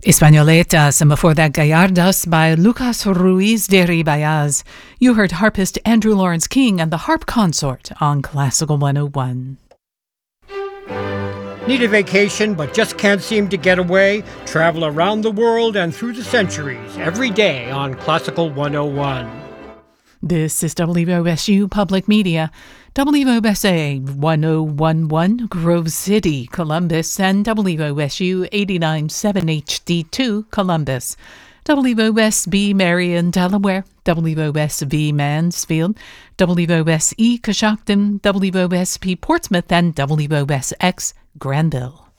Españoletas, and before that, Gallardas by Lucas Ruiz de Ribayaz. You heard harpist Andrew Lawrence King and the Harp Consort on Classical 101. Need a vacation but just can't seem to get away? Travel around the world and through the centuries every day on Classical 101. This is WOSU Public Media, WOSA 1011 Grove City, Columbus, and WOSU 89.7 HD2 Columbus, WOSB Marion, Delaware, WOSV Mansfield, WOSE Coshocton, WOSP Portsmouth, and WOSX Granville.